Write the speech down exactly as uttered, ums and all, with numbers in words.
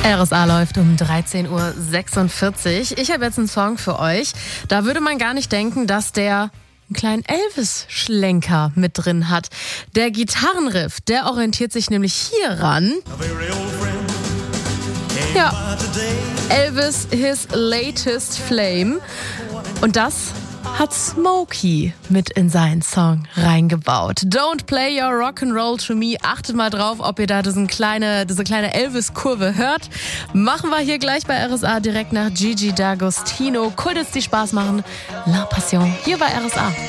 R S A läuft um dreizehn Uhr sechsundvierzig. Ich habe jetzt einen Song für euch. Da würde man gar nicht denken, dass der einen kleinen Elvis-Schlenker mit drin hat. Der Gitarrenriff, der orientiert sich nämlich hieran. Ja, Elvis, his latest flame. Und das hat Smokey mit in seinen Song reingebaut. Don't play your rock'n'roll to me. Achtet mal drauf, ob ihr da diesen kleine, diese kleine Elvis-Kurve hört. Machen wir hier gleich bei R S A direkt nach Gigi D'Agostino. Kultits, die Spaß machen. La Passion hier bei R S A.